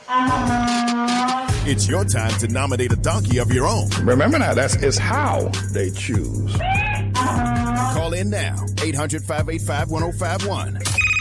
It's your time to nominate a donkey of your own. Remember now, it's how they choose. Call in now, 800-585-1051.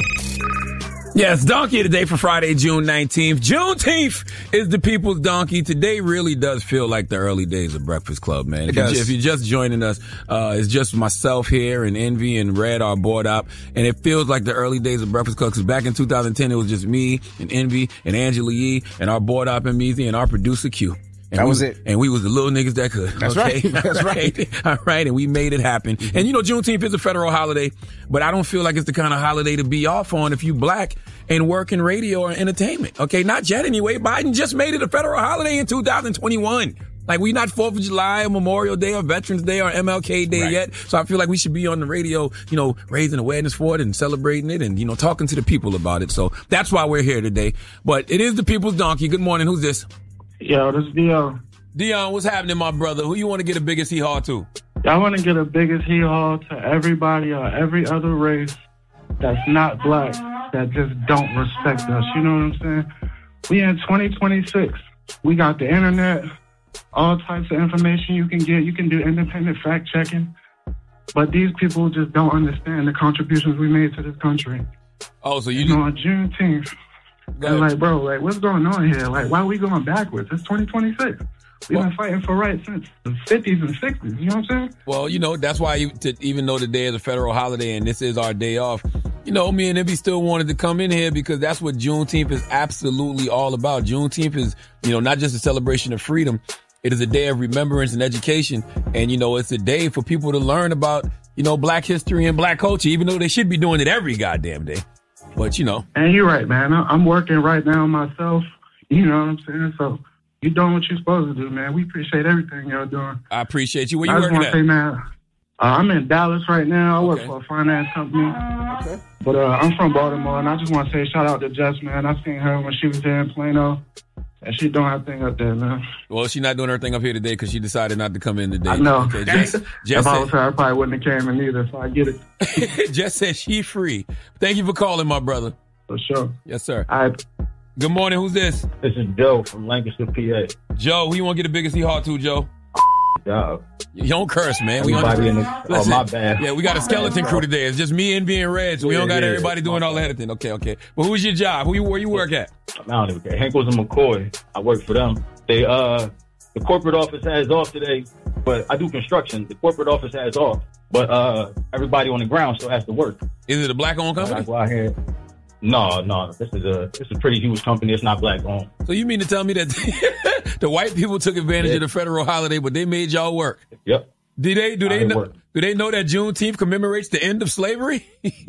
Yes, Donkey of the Day for Friday, June 19th. Juneteenth is the people's donkey. Today really does feel like the early days of Breakfast Club, man. If you're just joining us, it's just myself here and Envy and Red, our board op. And it feels like the early days of Breakfast Club because back in 2010, it was just me and Envy and Angela Yee and our board op and Meezy and our producer Q. And that was it. And we was the little niggas that could. That's right. That's right. All right. And we made it happen. Mm-hmm. And Juneteenth is a federal holiday, but I don't feel like it's the kind of holiday to be off on if you black and work in radio or entertainment. Okay. Not yet anyway. Biden just made it a federal holiday in 2021. Like we not 4th of July or Memorial Day or Veterans Day or MLK Day yet. So I feel like we should be on the radio, raising awareness for it and celebrating it and, talking to the people about it. So that's why we're here today. But it is the people's donkey. Good morning. Who's this? Yo, this is Dion. Dion, what's happening, my brother? Who you want to get the biggest hee-haw to? I want to get a biggest hee-haw to everybody or every other race that's not black, that just don't respect us. You know what I'm saying? We in 2026. We got the internet, all types of information you can get. You can do independent fact-checking. But these people just don't understand the contributions we made to this country. Oh, so you on Juneteenth. And like, bro, what's going on here? Like, why are we going backwards? It's 2026. We've been fighting for rights since the 50s and 60s. You know what I'm saying? Well, that's why even though today is a federal holiday and this is our day off, me and Envy still wanted to come in here because that's what Juneteenth is absolutely all about. Juneteenth is, not just a celebration of freedom. It is a day of remembrance and education. And, it's a day for people to learn about, black history and black culture, even though they should be doing it every goddamn day. But, And you're right, man. I'm working right now myself. You know what I'm saying? So you're doing what you're supposed to do, man. We appreciate everything y'all doing. I appreciate you. Where you working at? I just want to say, man, I'm in Dallas right now. I work Okay. for a finance company. Okay. But I'm from Baltimore, and I just want to say shout out to Jess, man. I seen her when she was there in Plano. And she doing her thing up there, man. Well, she's not doing her thing up here today because she decided not to come in today. I know. Okay, Jess if I was her, I probably wouldn't have came in either, so I get it. Jess said she free. Thank you for calling, my brother. For sure. Yes, sir. All right. Good morning. Who's this? This is Joe from Lancaster, PA. Joe, who you want to get the biggest hee-haw to, Joe? Yeah. You don't curse, man. Everybody Listen, my bad. Yeah, we got a skeleton crew today. It's just me and being Red, so we don't got everybody doing all the editing. Okay. Well, who's your job? Where you work at? I don't even care. Henkels and McCoy. I work for them. They the corporate office has off today, but I do construction. The corporate office has off, but everybody on the ground still has to work. Is it a black-owned company? I go out here. No. This is a pretty huge company. It's not black-owned. So you mean to tell me that the white people took advantage of the federal holiday, but they made y'all work? Yep. Do they know that Juneteenth commemorates the end of slavery?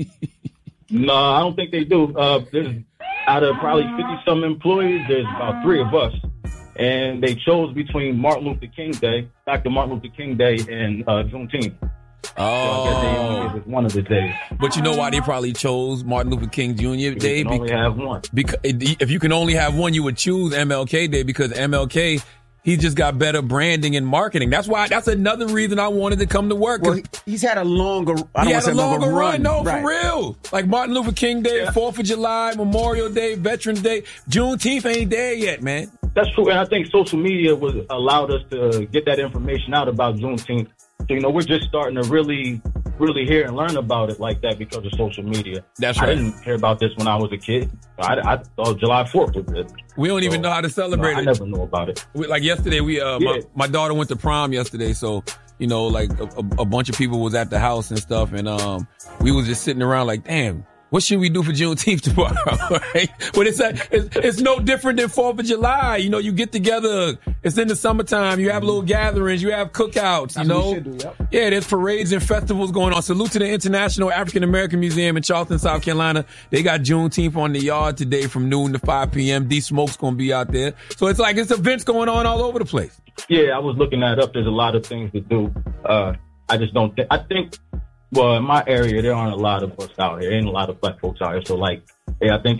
No, I don't think they do. There's out of probably 50-some employees, there's about 3 of us. And they chose between Martin Luther King Day, Dr. Martin Luther King Day, and Juneteenth. Oh. So I guess they only give us one of the days. But you know why they probably chose Martin Luther King Jr. Day? You can only have one. Because if you can only have one, you would choose MLK Day because MLK, he just got better branding and marketing. That's another reason I wanted to come to work. Well, he's had a longer run. No, right. For real. Like Martin Luther King Day, 4th of July, Memorial Day, Veterans Day. Juneteenth ain't there yet, man. That's true. And I think social media allowed us to get that information out about Juneteenth. So, we're just starting to really, really hear and learn about it like that because of social media. That's right. I didn't hear about this when I was a kid. I thought July 4th was it. We don't even know how to celebrate it. I never know about it. Like yesterday, my daughter went to prom yesterday, so like a bunch of people was at the house and stuff, and we was just sitting around like, damn, what should we do for Juneteenth tomorrow? Right? But it's no different than 4th of July. You get together. It's in the summertime. You have little gatherings. You have cookouts. That's what we should do, yep. Yeah, there's parades and festivals going on. Salute to the International African American Museum in Charleston, South Carolina. They got Juneteenth on the yard today from noon to 5 p.m. D Smoke's gonna be out there. So it's like it's events going on all over the place. Yeah, I was looking that up. There's a lot of things to do. I just don't think. I think. Well, in my area, there aren't a lot of us out here. There ain't a lot of black folks out here. So, I think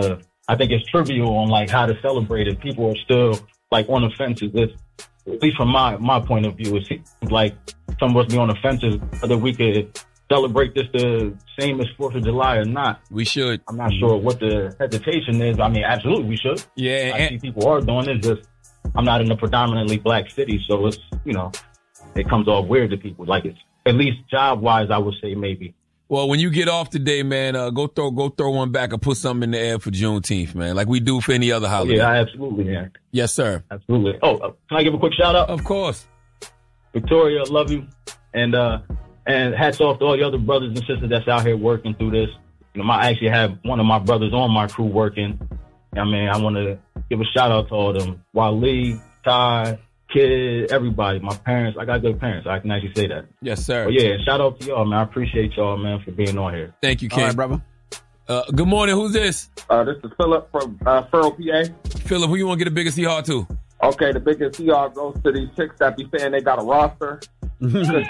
it's trivial on, how to celebrate it. People are still, on the fences. At least from my point of view, it seems like some of us be on the fences whether we could celebrate this the same as 4th of July or not. We should. I'm not sure what the hesitation is. I mean, absolutely we should. Yeah. I see people are doing it. Just I'm not in a predominantly black city, so it's, it comes off weird to people. Like, it's at least job-wise, I would say maybe. Well, when you get off today, man, go throw one back and put something in the air for Juneteenth, man, like we do for any other holiday. Yeah, absolutely, man. Yes, sir. Absolutely. Oh, can I give a quick shout out? Of course. Victoria, love you, and hats off to all the other brothers and sisters that's out here working through this. I actually have one of my brothers on my crew working. I mean, I want to give a shout out to all of them: Waleed, Ty, Kid, everybody, my parents. I got good parents. I can actually say that. Yes, sir. But yeah, shout out to y'all, man. I appreciate y'all, man, for being on here. Thank you, King. All right, brother. Good morning. Who's this? This is Philip from Furrow, PA. Philip, who you want to get the biggest hee-haw to? Okay, the biggest hee-haw goes to these chicks that be saying they got a roster. Because, a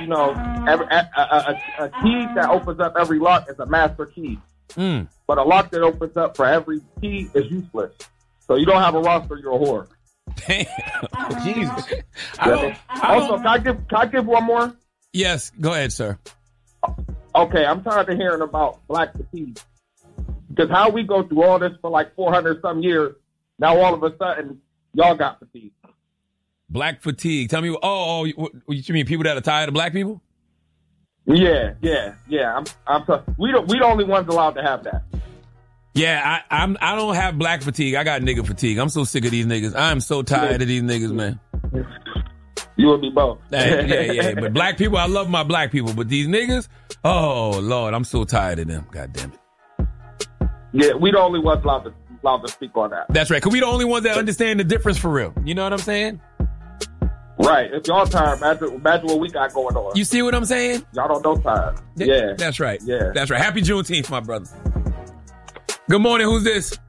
key that opens up every lock is a master key. But a lock that opens up for every key is useless. So you don't have a roster, you're a whore. Damn. Jesus. Also, can I give one more? Yes, go ahead, sir. Okay, I'm tired of hearing about black fatigue. Because how we go through all this for like 400 some years, now all of a sudden, y'all got fatigue. Black fatigue. Tell me, what you mean? People that are tired of black people? Yeah. We the only ones allowed to have that. Yeah, I don't have black fatigue. I got nigga fatigue. I'm so sick of these niggas. I'm so tired of these niggas, man. You and me both. Yeah. But black people, I love my black people. But these niggas, oh Lord, I'm so tired of them. God damn it. Yeah, we the only ones allowed to speak on that. That's right. Cause we the only ones that understand the difference for real. You know what I'm saying? Right. If y'all tired, imagine what we got going on. You see what I'm saying? Y'all don't know tired. Yeah. That's right. Yeah. That's right. Happy Juneteenth, my brother. Good morning. Who's this?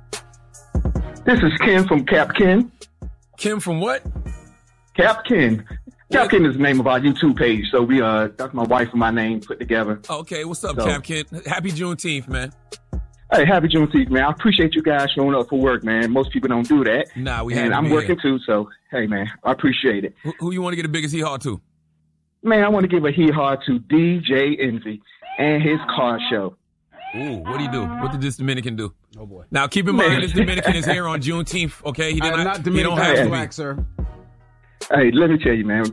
This is Ken from Cap Ken. Kim from what? Cap Ken. Cap Ken is the name of our YouTube page. So we that's my wife and my name put together. Okay. What's up, Cap Ken? Happy Juneteenth, man. Hey, happy Juneteenth, man. I appreciate you guys showing up for work, man. Most people don't do that. Nah, and I'm working too, so hey, man, I appreciate it. Who you want to get the biggest hee-haw to? Man, I want to give a hee-haw to DJ Envy and his car show. Ooh, what do you do? What did this Dominican do? Oh boy! Now keep in mind, this Dominican is here on Juneteenth. Okay, he did not Dominican. He don't have to black, sir. Hey, let me tell you, man.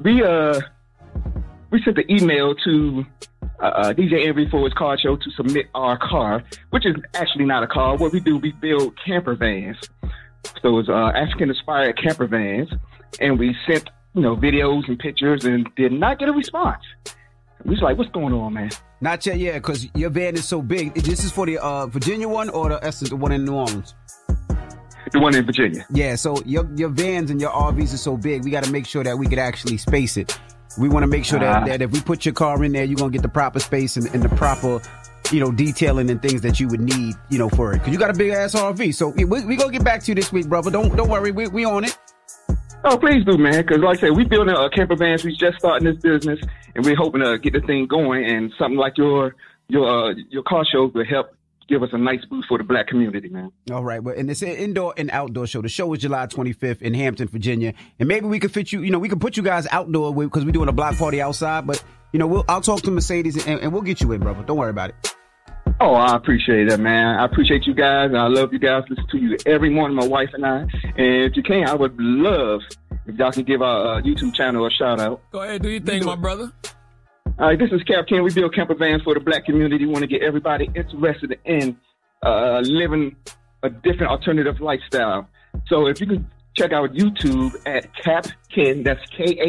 We sent the email to DJ Envy for his car show to submit our car, which is actually not a car. What we do, we build camper vans. So it's African-inspired camper vans, and we sent videos and pictures, and did not get a response. We was like, "What's going on, man?" Not yet, yeah, because your van is so big. This is for the Virginia one or the one in New Orleans? The one in Virginia. Yeah, so your vans and your RVs are so big, we got to make sure that we could actually space it. We want to make sure that if we put your car in there, you're going to get the proper space and the proper, detailing and things that you would need, for it. Because you got a big-ass RV. So we going to get back to you this week, brother. Don't worry. We on it. Oh, please do, man. Because like I said, we building a camper vans. We just starting this business, and we're hoping to get the thing going. And something like your car show will help give us a nice boost for the black community, man. All right. Well, and it's an indoor and outdoor show. The show is July 25th in Hampton, Virginia. And maybe we could fit you, we can put you guys outdoor because we're doing a block party outside. But, I'll talk to Mercedes and we'll get you in, brother. Don't worry about it. Oh, I appreciate that, man. I appreciate you guys. I love you guys. Listen to you every morning, my wife and I. And if you can, I would love if y'all can give our YouTube channel a shout out. Go ahead, do your thing, my brother. All right, this is Cap Ken. We build camper vans for the black community. We want to get everybody interested in living a different alternative lifestyle. So if you can check out YouTube at Cap Ken, that's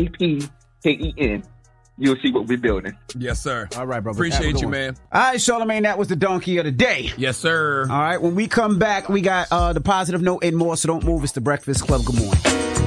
KAPKEN. You'll see what we're building. Yes, sir. All right, brother. Appreciate you, man. All right, Charlamagne, that was the donkey of the day. Yes, sir. All right, when we come back, we got the positive note and more, so don't move. It's the Breakfast Club. Good morning.